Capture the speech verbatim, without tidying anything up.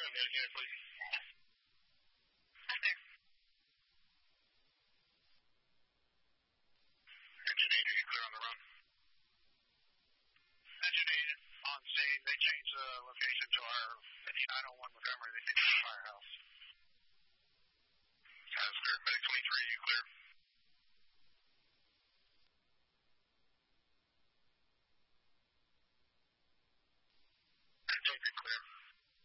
Medic unit, please. Engine eight, are you clear on the run? Engine eight on scene. They changed the location to our fifty-nine oh one Montgomery. They changed the firehouse. That's clear. Medic twenty-three, you clear? Take it clear.